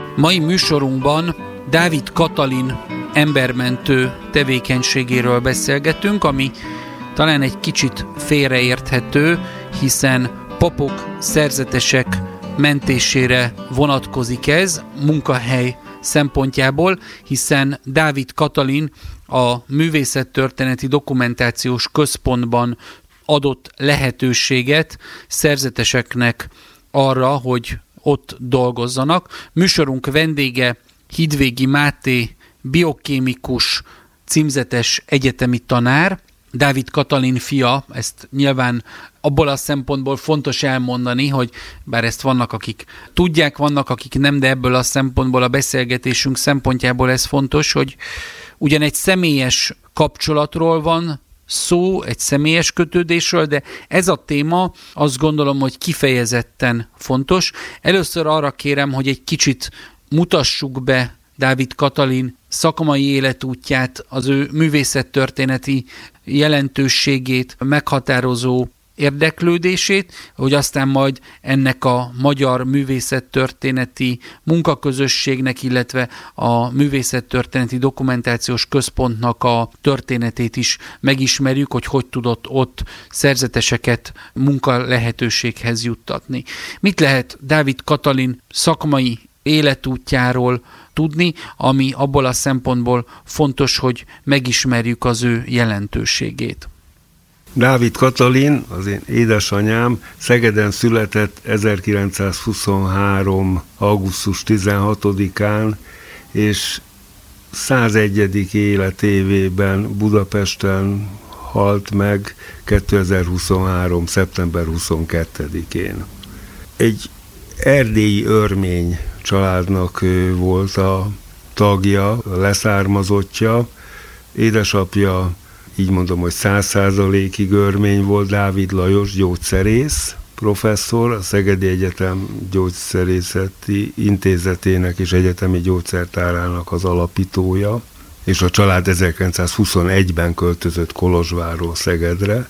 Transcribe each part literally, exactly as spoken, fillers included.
Mai műsorunkban Dávid Katalin embermentő tevékenységéről beszélgetünk, ami talán egy kicsit félreérthető, hiszen papok, szerzetesek mentésére vonatkozik ez munkahely szempontjából, hiszen Dávid Katalin a Művészettörténeti Dokumentációs Központban adott lehetőséget szerzeteseknek arra, hogy ott dolgozzanak. Műsorunk vendége Hidvégi Máté, biokémikus, címzetes egyetemi tanár, Dávid Katalin fia. Ezt nyilván abból a szempontból fontos elmondani, hogy bár ezt vannak, akik tudják, vannak, akik nem, de ebből a szempontból, a beszélgetésünk szempontjából ez fontos, hogy ugyan egy személyes kapcsolatról van szó, egy személyes kötődésről, de ez a téma azt gondolom, hogy kifejezetten fontos. Először arra kérem, hogy egy kicsit mutassuk be Dávid Katalin szakmai életútját, az ő művészettörténeti jelentőségét, meghatározó érdeklődését, hogy aztán majd ennek a magyar művészettörténeti munkaközösségnek, illetve a Művészettörténeti Dokumentációs Központnak a történetét is megismerjük, hogy hogy tudott ott szerzeteseket munka lehetőséghez juttatni. Mit lehet Dávid Katalin szakmai életútjáról tudni, ami abból a szempontból fontos, hogy megismerjük az ő jelentőségét? Dávid Katalin, az én édesanyám, Szegeden született ezerkilencszázhuszonhárom. augusztus tizenhatodikán, és százegyedik életévében Budapesten halt meg kétezer-huszonhárom. szeptember huszonkettedikén. Egy erdélyi örmény családnak volt a tagja, a leszármazottja. Édesapja, így mondom, hogy száz százalékig örmény volt, Dávid Lajos, gyógyszerész, professzor, a Szegedi Egyetem Gyógyszerészeti Intézetének és Egyetemi Gyógyszertárának az alapítója, és a család ezerkilencszázhuszonegyben költözött Kolozsvárról Szegedre.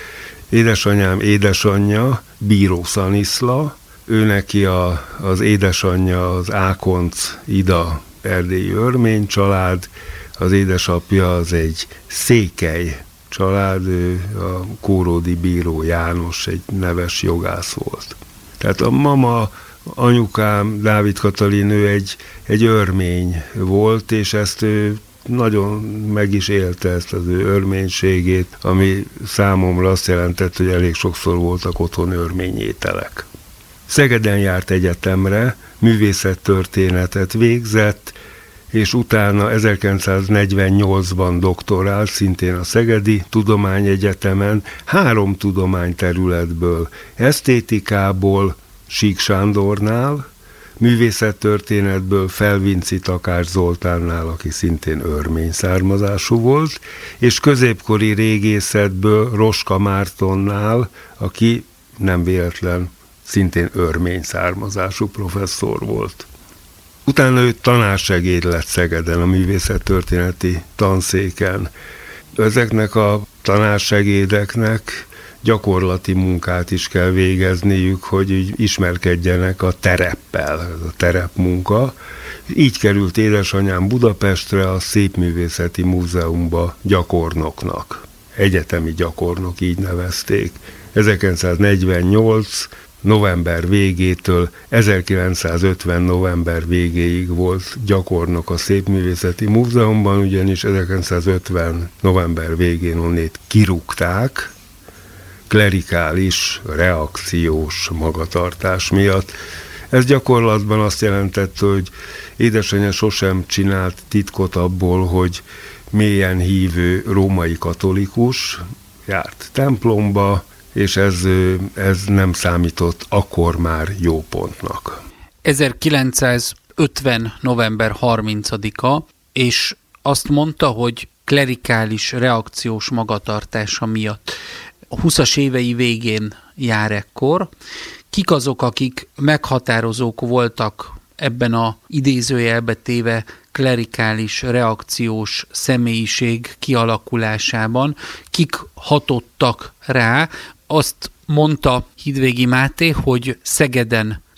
Édesanyám édesanyja, Bíró Szaniszla, ő neki a, az édesanyja az Ákonc Ida erdélyi örmény család, az édesapja az egy székely család, ő a Kóródi Bíró János, egy neves jogász volt. Tehát a mama, anyukám, Dávid Katalin, ő egy, egy örmény volt, és ezt ő nagyon meg is élte, ezt az ő örménységét, ami számomra azt jelentett, hogy elég sokszor voltak otthon örmény ételek. Szegeden járt egyetemre, művészettörténetet végzett, és utána ezerkilencszáznegyvennyolcban doktorált, szintén a Szegedi Tudományegyetemen, három tudományterületből, esztétikából Sík Sándornál, művészettörténetből Felvinci Takács Zoltánnál, aki szintén örmény származású volt, és középkori régészetből Roska Mártonnál, aki nem véletlen szintén örmény származású professzor volt. Utána ő tanársegéd lett Szegeden, a művészettörténeti tanszéken. Ezeknek a tanársegédeknek gyakorlati munkát is kell végezniük, hogy így ismerkedjenek a tereppel, ez a terepmunka. Így került édesanyám Budapestre, a Szépművészeti Múzeumba gyakornoknak. Egyetemi gyakornok, így nevezték. ezerkilencszáznegyvennyolc. november végétől ezerkilencszázötven. november végéig volt gyakornok a Szépművészeti Múzeumban, ugyanis ezerkilencszázötven. november végén onnét kirúgták, klerikális, reakciós magatartás miatt. Ez gyakorlatban azt jelentette, hogy édesanyja sosem csinált titkot abból, hogy mélyen hívő római katolikus, járt templomba, és ez, ez nem számított akkor már jó pontnak. ezerkilencszázötven. november harmincadika, és azt mondta, hogy klerikális reakciós magatartása miatt. A huszas évei végén jár ekkor. Kik azok, akik meghatározók voltak ebben a idézőjelbe téve klerikális reakciós személyiség kialakulásában? Kik hatottak rá? Azt mondta Hidvégi Máté, hogy Szegeden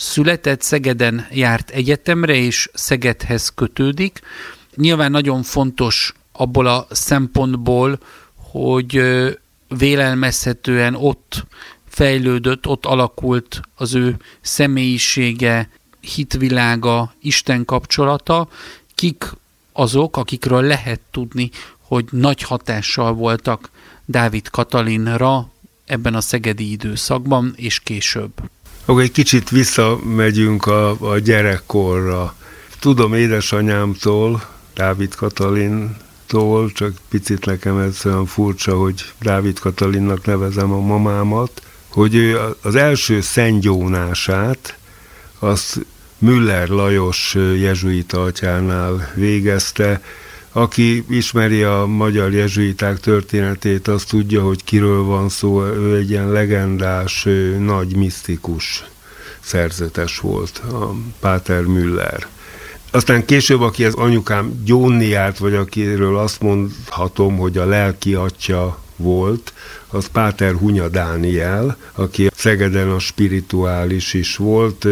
született, Szegeden járt egyetemre, és Szegedhez kötődik. Nyilván nagyon fontos abból a szempontból, hogy vélelmezhetően ott fejlődött, ott alakult az ő személyisége, hitvilága, Isten kapcsolata. Kik azok, akikről lehet tudni, hogy nagy hatással voltak Dávid Katalinra ebben a szegedi időszakban, és később? Akkor egy kicsit visszamegyünk a, a gyerekkorra. Tudom édesanyámtól, Dávid Katalintól, csak picit nekem ez olyan furcsa, hogy Dávid Katalinnak nevezem a mamámat, hogy ő az első szentgyónását azt Müller Lajos jezsuita atyánál végezte. Aki ismeri a magyar jezsuiták történetét, az tudja, hogy kiről van szó. Ő egy ilyen legendás, nagy misztikus szerzetes volt, a Páter Müller. Aztán később, aki az anyukám gyónni járt, vagy akiről azt mondhatom, hogy a lelki atya volt, az Páter Hunya Dániel, aki Szegeden a spirituális is volt,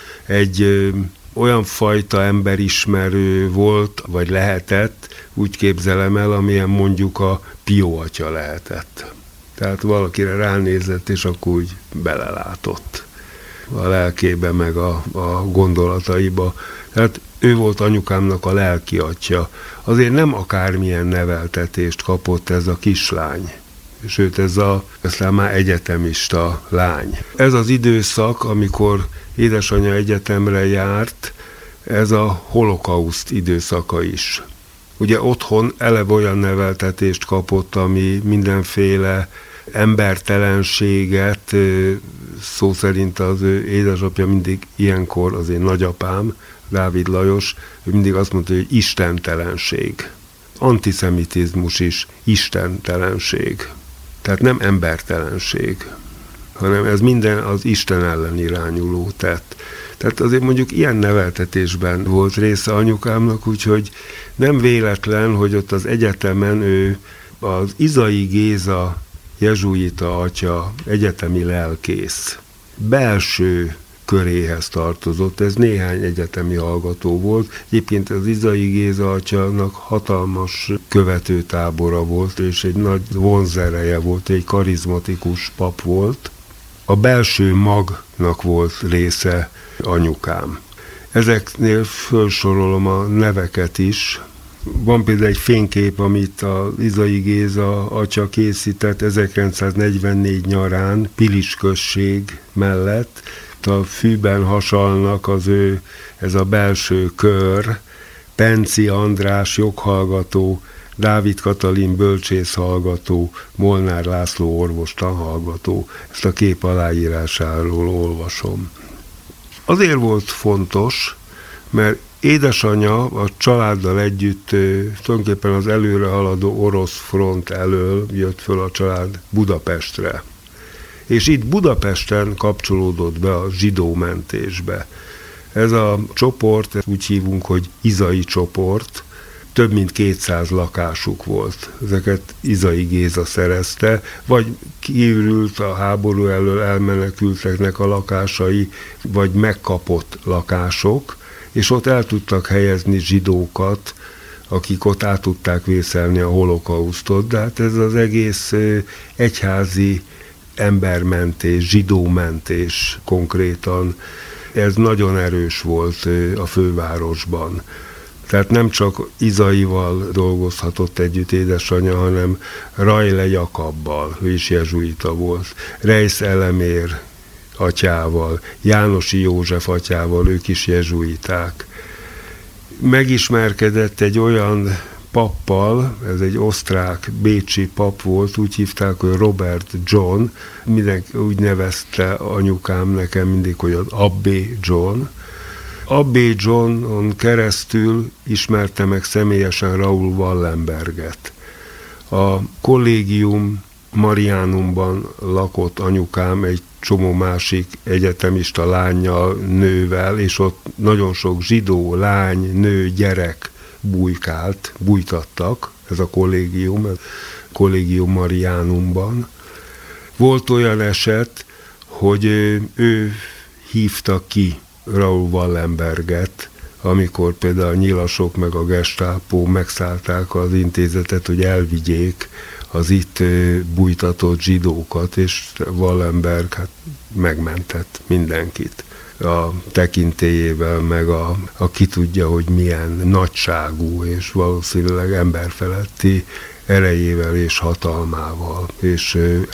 egy olyan fajta emberismerő volt, vagy lehetett, úgy képzelem el, amilyen mondjuk a Pió atya lehetett. Tehát valakire ránézett, és akkor úgy belelátott a lelkébe, meg a, a gondolataiba. Tehát ő volt anyukámnak a lelki atya. Azért nem akármilyen neveltetést kapott ez a kislány. Sőt, ez a, aztán már egyetemista lány. Ez az időszak, amikor édesanyja egyetemre járt, ez a holokauszt időszaka is. Ugye otthon eleve olyan neveltetést kapott, ami mindenféle embertelenséget, szó szerint az ő édesapja mindig ilyenkor, az én nagyapám, Dávid Lajos, ő mindig azt mondta, hogy istentelenség. Antiszemitizmus is istentelenség. Tehát nem embertelenség, hanem ez minden az Isten ellen irányuló tett. Tehát azért mondjuk ilyen neveltetésben volt része anyukámnak, úgyhogy nem véletlen, hogy ott az egyetemen ő az Izai Géza jezsuita atya egyetemi lelkész belső köréhez tartozott, ez néhány egyetemi hallgató volt. Egyébként az Izai Géza atyának hatalmas követőtábora volt, és egy nagy vonzereje volt, egy karizmatikus pap volt. A belső magnak volt része anyukám. Ezeknél felsorolom a neveket is. Van például egy fénykép, amit az Izai Géza atya készített ezerkilencszáznegyvennégy nyarán Pilis község mellett. A fűben hasalnak az ő, ez a belső kör, Penci András joghallgató, Dávid Katalin bölcsészhallgató, Molnár László orvos tanhallgató. Ezt a kép aláírásáról olvasom. Azért volt fontos, mert édesanyja a családdal együtt tulajdonképpen az előre haladó orosz front elől jött föl a család Budapestre. És itt Budapesten kapcsolódott be a zsidó mentésbe. Ez a csoport, úgy hívunk, hogy Izai csoport, több mint kétszáz lakásuk volt. Ezeket Izai Géza szerezte, vagy kiürült a háború elől elmenekülteknek a lakásai, vagy megkapott lakások, és ott el tudtak helyezni zsidókat, akik ott át tudták vészelni a holokausztot. De hát ez az egész egyházi embermentés, zsidómentés konkrétan, ez nagyon erős volt a fővárosban. Tehát nem csak Izaival dolgozhatott együtt édesanyja, hanem Rajle Jakabbal, ő is jezsuita volt, Reisz Elemér atyával, Jánosi József atyával, ők is jezsuiták. Megismerkedett egy olyan pappal, ez egy osztrák bécsi pap volt, úgy hívták, hogy Robert John, mindenki úgy nevezte anyukám nekem mindig, hogy az Abbé John. Abbé Johnon keresztül ismerte meg személyesen Raoul Wallenberget. A Collegium Marianumban lakott anyukám egy csomó másik egyetemista lánnyal, nővel, és ott nagyon sok zsidó, lány, nő, gyerek bujkált, bújtattak, ez a kollégium, ez a Collegium Marianumban. Volt olyan eset, hogy ő, ő hívta ki Raoul Wallenberget, amikor például a nyilasok meg a Gestapo megszállták az intézetet, hogy elvigyék az itt bújtatott zsidókat, és Wallenberg hát megmentett mindenkit a tekintélyével, meg a, a ki tudja, hogy milyen nagyságú és valószínűleg emberfeletti erejével és hatalmával, és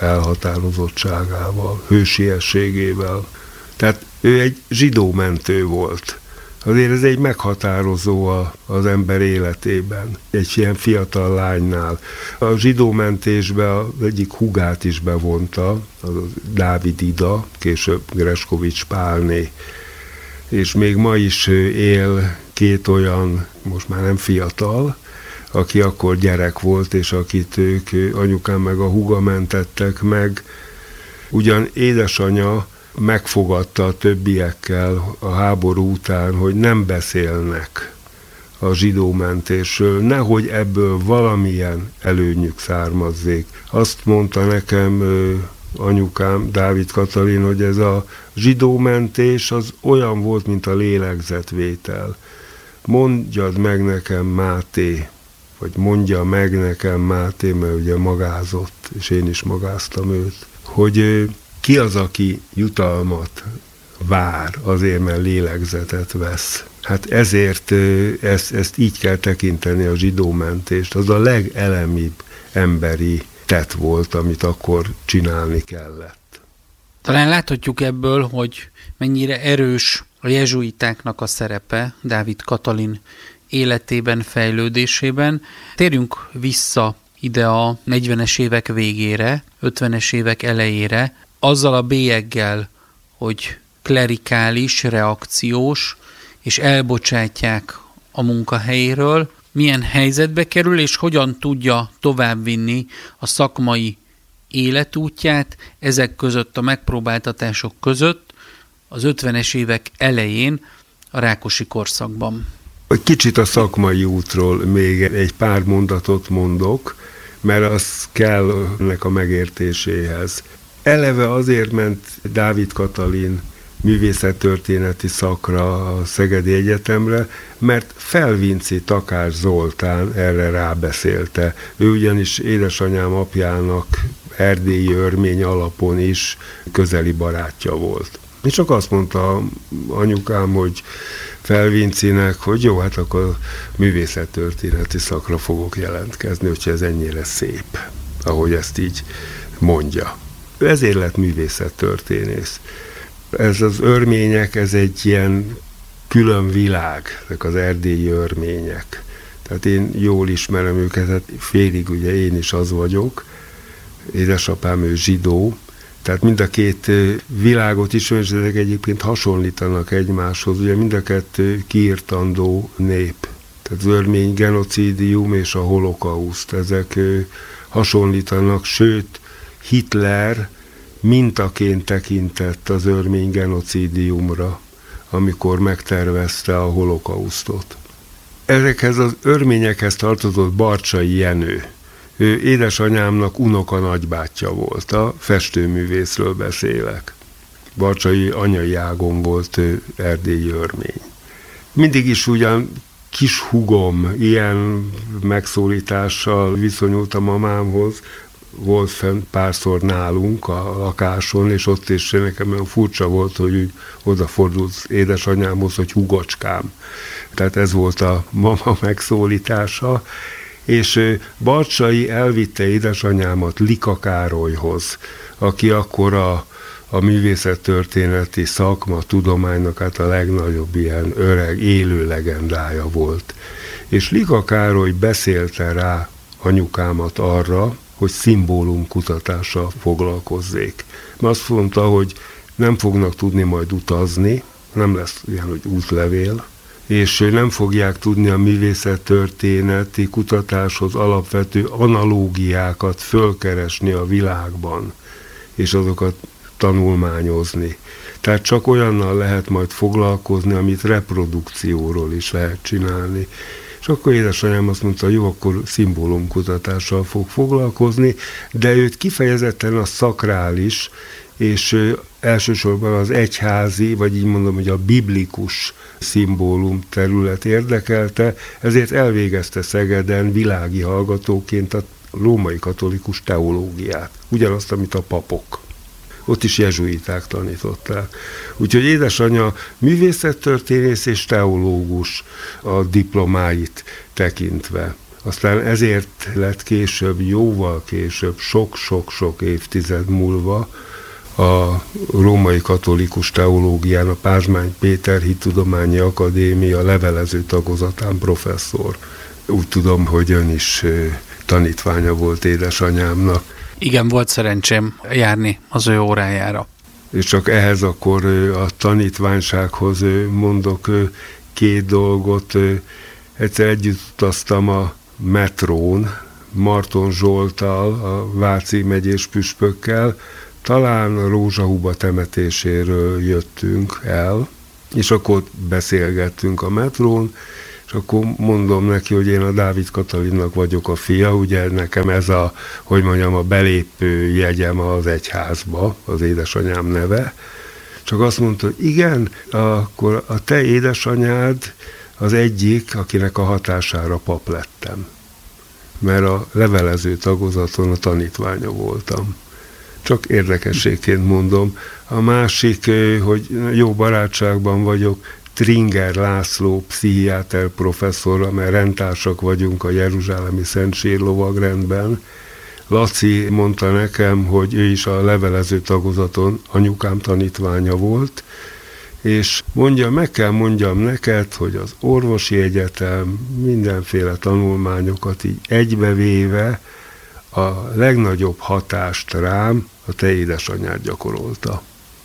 elhatározottságával, hősiességével. Tehát ő egy zsidómentő volt. Azért ez egy meghatározó az ember életében, egy ilyen fiatal lánynál. A zsidómentésbe az egyik húgát is bevonta, az Dávid Ida, később Greskovics Pálné, és még ma is él két olyan, most már nem fiatal, aki akkor gyerek volt, és akit ők, anyukám meg a húga mentettek meg. Ugyan édesanyja megfogadta a többiekkel a háború után, hogy nem beszélnek a zsidómentésről, nehogy ebből valamilyen előnyük származzék. Azt mondta nekem anyukám, Dávid Katalin, hogy ez a zsidómentés az olyan volt, mint a lélegzetvétel. Mondjad meg nekem, Máté, vagy mondja meg nekem, Máté, mert ugye magázott, és én is magáztam őt, hogy ki az, aki jutalmat vár azért, mert lélegzetet vesz. Hát ezért ezt, ezt így kell tekinteni a zsidómentést. Az a legelemibb emberi tett volt, amit akkor csinálni kellett. Talán láthatjuk ebből, hogy mennyire erős a jezsuitáknak a szerepe Dávid Katalin életében, fejlődésében. Térjünk vissza ide a negyvenes évek végére, ötvenes évek elejére, azzal a bélyeggel, hogy klerikális, reakciós, és elbocsátják a munkahelyéről, milyen helyzetbe kerül, és hogyan tudja továbbvinni a szakmai életútját ezek között, a megpróbáltatások között az ötvenes évek elején a Rákosi korszakban. Kicsit a szakmai útról még egy pár mondatot mondok, mert az kell ennek a megértéséhez. Eleve azért ment Dávid Katalin művészettörténeti szakra a Szegedi Egyetemre, mert Felvinci Takács Zoltán erre rábeszélte. Ő ugyanis édesanyám apjának erdélyi örmény alapon is közeli barátja volt. És csak azt mondta anyukám, hogy Felvincinek, hogy jó, hát akkor művészettörténeti szakra fogok jelentkezni, hogyha ez ennyire szép, ahogy ezt így mondja. Ezért lett művészettörténész. Ez az örmények, ez egy ilyen külön világ, ezek az erdélyi örmények. Tehát én jól ismerem őket, hát félig ugye én is az vagyok, édesapám ő zsidó, tehát mind a két világot ismerem, és ezek egyébként hasonlítanak egymáshoz, ugye mind a kettő kiirtandó nép. Tehát az örmény genocidium és a holokauszt, ezek hasonlítanak, sőt Hitler mintaként tekintett az örmény genocidiumra, amikor megtervezte a holokausztot. Ezekhez az örményekhez tartozott Barcsay Jenő. Ő édesanyámnak unoka nagybátyja volt, a festőművészről beszélek. Barcsay anyai ágon volt erdélyi örmény. Mindig is ugyan kis hugom ilyen megszólítással viszonyult a mamámhoz, volt fenn párszor nálunk a lakáson, és ott is nekem olyan furcsa volt, hogy úgy odafordult édesanyámhoz, hogy hugocskám. Tehát ez volt a mama megszólítása, és Barcsay elvitte édesanyámat Lika Károlyhoz, aki akkor a, a művészettörténeti szakma tudománynak hát a legnagyobb ilyen öreg, élő legendája volt. És Lika Károly beszélte rá anyukámat arra, hogy szimbólumkutatással foglalkozzék. Mert azt mondta, hogy nem fognak tudni majd utazni, nem lesz ilyen, hogy útlevél, és nem fogják tudni a művészettörténeti kutatáshoz alapvető analógiákat fölkeresni a világban, és azokat tanulmányozni. Tehát csak olyannal lehet majd foglalkozni, amit reprodukcióról is lehet csinálni. És akkor édesanyám azt mondta, jó, akkor szimbólumkutatással fog foglalkozni, de őt kifejezetten a szakrális és elsősorban az egyházi, vagy így mondom, hogy a biblikus szimbólum terület érdekelte, ezért elvégezte Szegeden világi hallgatóként a római katolikus teológiát, ugyanazt, amit a papok. Ott is jezsuiták tanították. Úgyhogy édesanyja művészettörténész és teológus a diplomáit tekintve. Aztán ezért lett később, jóval később, sok-sok-sok évtized múlva a római katolikus teológián, a Pázmány Péter Hittudományi Akadémia levelező tagozatán professzor. Úgy tudom, hogy ön is tanítványa volt édesanyámnak. Igen, volt szerencsém járni az ő órájára. És csak ehhez akkor a tanítványsághoz mondok két dolgot. Egyszer együtt utaztam a metrón, Marton Zsolttal, a Váci megyés püspökkel, talán a Rózsahuba temetéséről jöttünk el, és akkor beszélgettünk a metrón, és akkor mondom neki, hogy én a Dávid Katalinnak vagyok a fia, ugye nekem ez a, hogy mondjam, a belépő jegyem az egyházba, az édesanyám neve. Csak azt mondta, hogy igen, akkor a te édesanyád az egyik, akinek a hatására pap lettem. Mert a levelező tagozaton a tanítványa voltam. Csak érdekességként mondom. A másik, hogy jó barátságban vagyok Tringer László pszichiáter professzorra, mert rendtársak vagyunk a Jeruzsálemi Szentség lovagrendben. Laci mondta nekem, hogy ő is a levelező tagozaton anyukám tanítványa volt, és mondja, meg kell mondjam neked, hogy az orvosi egyetem mindenféle tanulmányokat így egybevéve a legnagyobb hatást rám a te édesanyád gyakorolta.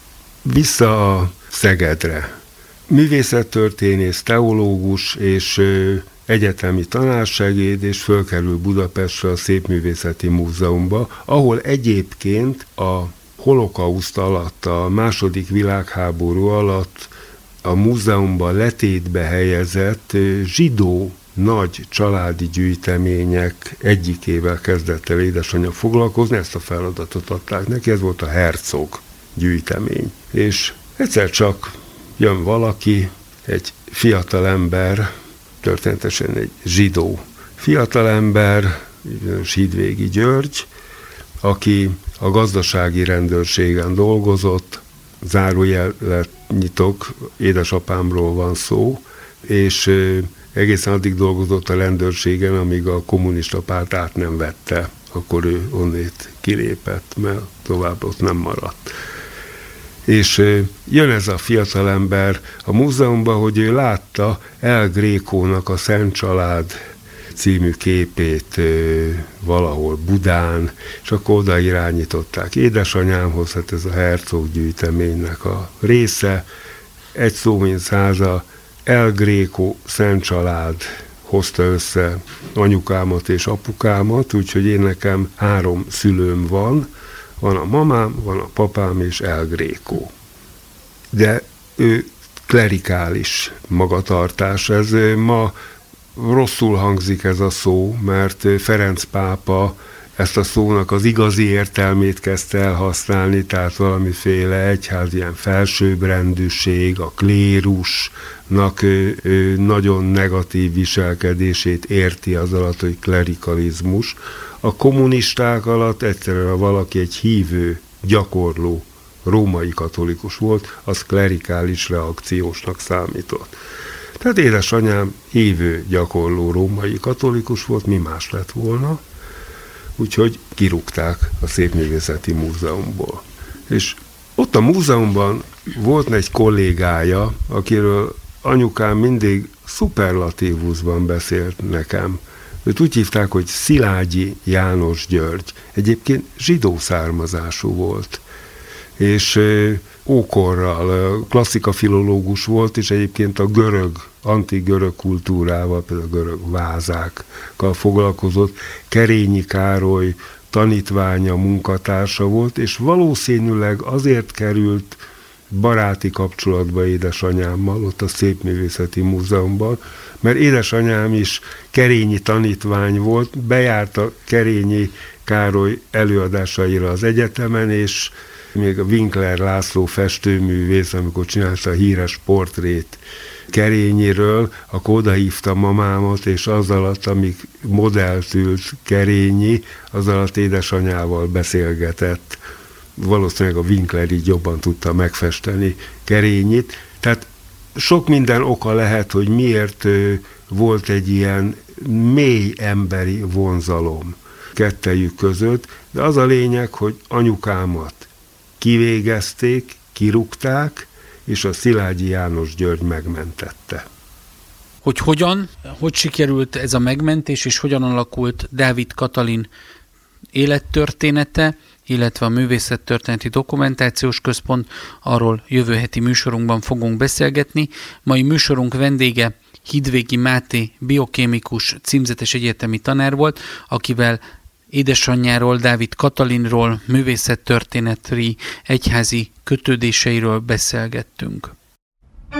Vissza a Szegedre. Művészettörténész, teológus és egyetemi tanársegéd, és fölkerül Budapestre a Szépművészeti Múzeumba, ahol egyébként a holokauszt alatt, a második világháború alatt a múzeumban letétbe helyezett zsidó nagy családi gyűjtemények egyikével kezdett el édesanyja foglalkozni, ezt a feladatot adták neki, ez volt a Herzog gyűjtemény. És egyszer csak jön valaki, egy fiatalember, történetesen egy zsidó fiatalember, Hídvégi György, aki a gazdasági rendőrségen dolgozott, zárójelet nyitok, édesapámról van szó, és egészen addig dolgozott a rendőrségen, amíg a kommunista párt át nem vette, akkor ő onnét kilépett, mert tovább ott nem maradt. És jön ez a fiatalember a múzeumban, hogy ő látta El Grécónak a Szent Család című képét valahol Budán, és akkor oda irányították édesanyámhoz, hát ez a Herzog gyűjteménynek a része, egy szó mint száza, El Gréco Szent Család hozta össze anyukámat és apukámat, úgyhogy én nekem három szülőm van, van a mamám, van a papám és El Gréco. De ő klerikális magatartás, ez ma rosszul hangzik ez a szó, mert Ferenc pápa ezt a szónak az igazi értelmét kezdte el használni, tehát valamiféle egyház ilyen felsőbbrendűség, a klérusnak ő, ő nagyon negatív viselkedését érti az alatt, hogy klerikalizmus. A kommunisták alatt egyszerűen, ha valaki egy hívő, gyakorló római katolikus volt, az klerikális reakciósnak számított. Tehát édesanyám hívő, gyakorló római katolikus volt, mi más lett volna, úgyhogy kirúgták a Szépművészeti Múzeumból. És ott a múzeumban volt egy kollégája, akiről anyukám mindig szuperlatívuszban beszélt nekem. Őt úgy hívták, hogy Szilágyi János György. Egyébként zsidó származású volt. És ókorral klasszikafilológus volt, és egyébként a görög, antik-görög kultúrával, például a görög vázákkal foglalkozott. Kerényi Károly tanítványa, munkatársa volt, és valószínűleg azért került baráti kapcsolatba édesanyámmal, ott a Szépművészeti Múzeumban, mert édesanyám is kerényi tanítvány volt, bejárt a Kerényi Károly előadásaira az egyetemen, és még a Winkler László festőművész, amikor csinálta a híres portrét Kerényiről, akkor odahívta mamámat, és az alatt, amíg modellt ült Kerényi, az alatt édesanyával beszélgetett. Valószínűleg a Winkler így jobban tudta megfesteni Kerényit. Tehát sok minden oka lehet, hogy miért volt egy ilyen mély emberi vonzalom kettejük között, de az a lényeg, hogy anyukámat kivégezték, kirúgták, és a Szilágyi János György megmentette. Hogy hogyan, hogy sikerült ez a megmentés, és hogyan alakult Dávid Katalin élettörténete, illetve a Művészettörténeti Dokumentációs Központ, arról jövő heti műsorunkban fogunk beszélgetni. Mai műsorunk vendége Hidvégi Máté biokémikus, címzetes egyetemi tanár volt, akivel édesanyjáról, Dávid Katalinról, művészettörténeti egyházi kötődéseiről beszélgettünk.